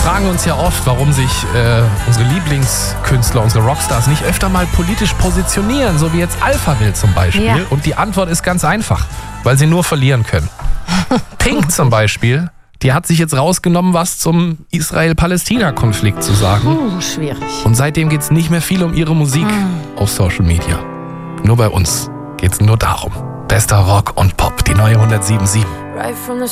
fragen uns ja oft, warum sich unsere Lieblingskünstler, unsere Rockstars nicht öfter mal politisch positionieren, so wie jetzt Alphaville zum Beispiel. Ja. Und die Antwort ist ganz einfach, weil sie nur verlieren können. Pink zum Beispiel, die hat sich jetzt rausgenommen, was zum Israel-Palästina-Konflikt zu sagen. Schwierig. Und seitdem geht es nicht mehr viel um ihre Musik auf Social Media. Nur bei uns geht es nur darum. Bester Rock und Pop, die neue 107.7. Right from the